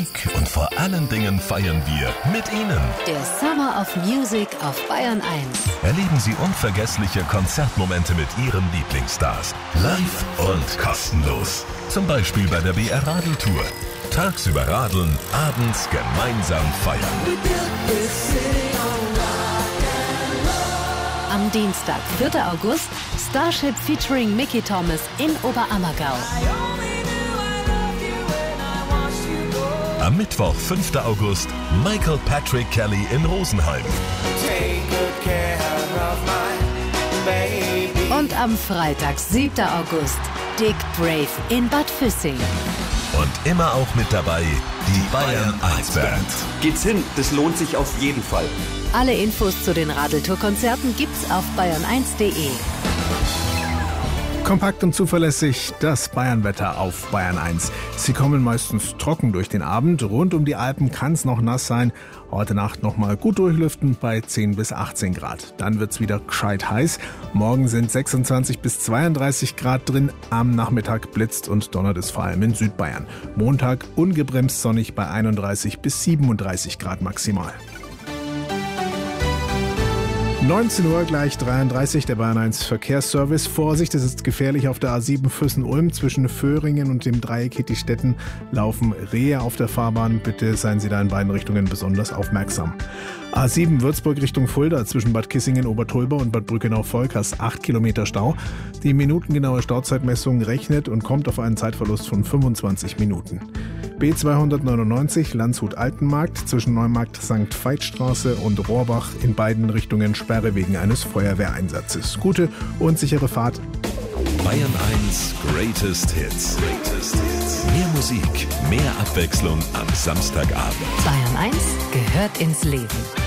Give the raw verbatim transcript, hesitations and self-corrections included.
Und vor allen Dingen feiern wir mit Ihnen. Der Summer of Music auf Bayern eins. Erleben Sie unvergessliche Konzertmomente mit Ihren Lieblingsstars. Live und kostenlos. Zum Beispiel bei der B R Radeltour. Tagsüber radeln, abends gemeinsam feiern. Am Dienstag, vierten August, Starship featuring Mickey Thomas in Oberammergau. Am Mittwoch, fünften August, Michael Patrick Kelly in Rosenheim. Und am Freitag, siebten August, Dick Brave in Bad Füssing. Und immer auch mit dabei die Bayern eins Band. Geht's hin, das lohnt sich auf jeden Fall. Alle Infos zu den Radeltour-Konzerten gibt's auf bayern eins punkt de. Kompakt und zuverlässig das Bayernwetter auf Bayern eins. Sie kommen meistens trocken durch den Abend. Rund um die Alpen kann es noch nass sein. Heute Nacht nochmal gut durchlüften bei zehn bis achtzehn Grad. Dann wird's wieder gescheit heiß. Morgen sind sechsundzwanzig bis zweiunddreißig Grad drin. Am Nachmittag blitzt und donnert es vor allem in Südbayern. Montag ungebremst sonnig bei einunddreißig bis siebenunddreißig Grad maximal. neunzehn Uhr gleich dreiunddreißig, der Bayern eins Verkehrsservice. Vorsicht, es ist gefährlich auf der A sieben Füssen-Ulm. Zwischen Föhringen und dem Dreieck Hittistetten laufen Rehe auf der Fahrbahn. Bitte seien Sie da in beiden Richtungen besonders aufmerksam. A sieben Würzburg Richtung Fulda zwischen Bad Kissingen, Obertolba und Bad Brückenau-Volkers acht Kilometer Stau. Die minutengenaue Stauzeitmessung rechnet und kommt auf einen Zeitverlust von fünfundzwanzig Minuten. B zweihundertneunundneunzig Landshut-Altenmarkt zwischen Neumarkt Sankt Veitstraße und Rohrbach in beiden Richtungen Sperre wegen eines Feuerwehreinsatzes. Gute und sichere Fahrt. Bayern eins Greatest Hits. Greatest Hits. Mehr Musik, mehr Abwechslung am Samstagabend. Bayern eins gehört ins Leben.